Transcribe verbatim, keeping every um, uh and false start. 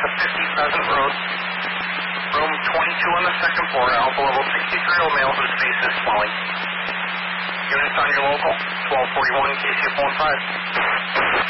of fifty Pheasant Road. Room twenty-two on the second floor, alpha level sixty-three, male whose face is swelling. Units on your local, twelve forty-one, K C F one five.